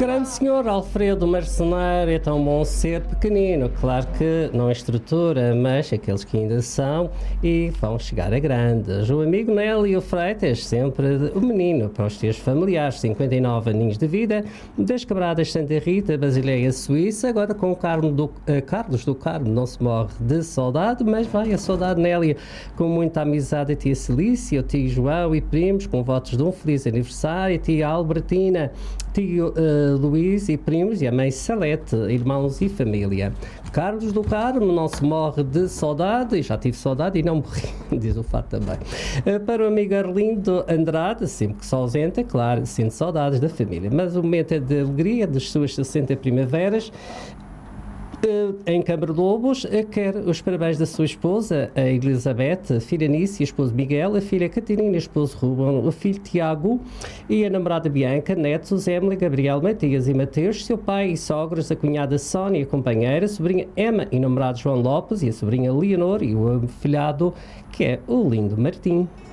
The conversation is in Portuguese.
Grande senhor Alfredo Marceneiro, é tão bom ser pequenino. Claro que não é estrutura, mas aqueles que ainda são e vão chegar a grandes. O amigo Nélio Freitas, sempre o menino para os teus familiares, 59 aninhos de vida, das Quebradas Santa Rita, Basileia, Suíça. Agora com o Carlos do Carmo, não se morre de saudade, mas vai a saudade, Nélia, com muita amizade a tia Celícia, o tio João e primos, com votos de um feliz aniversário, a tia Albertina, tio Luís e primos, e a mãe Salete, irmãos e família. Carlos do Carmo não se morre de saudade, e já tive saudade e não morri, diz o fato também. Para o amigo Arlindo Andrade, sempre que se ausenta, claro, sente saudades da família, mas o momento é de alegria das suas 60 primaveras. Em Câmara Lobos, quer os parabéns da sua esposa, a Elizabeth, a filha Nícia, esposo Miguel, a filha Catarina, esposo Ruben, o filho Tiago e a namorada Bianca, netos Emily, Gabriel, Matias e Mateus, seu pai e sogros, a cunhada Sónia, a companheira, a sobrinha Emma e namorado João Lopes e a sobrinha Leonor e o afilhado, que é o lindo Martim.